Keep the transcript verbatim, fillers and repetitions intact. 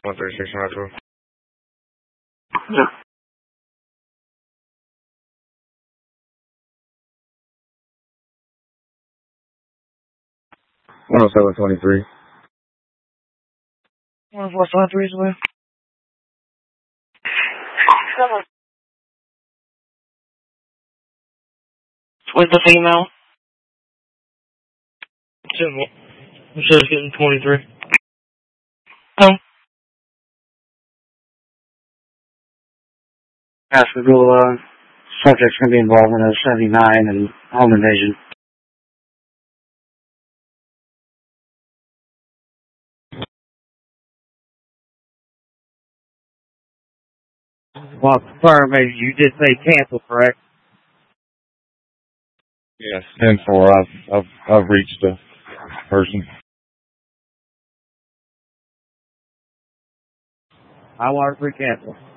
one three six nine two. Yeah. one oh seven twenty-three. one oh four twenty-three as well. What's the female? It says getting twenty-three. No. Pascagoula, subject's going to be involved in a seventy-nine and home invasion. Well, confirm, you did say cancel, correct? Yes, ten four. I've, I've, I've reached the person. I want to cancel.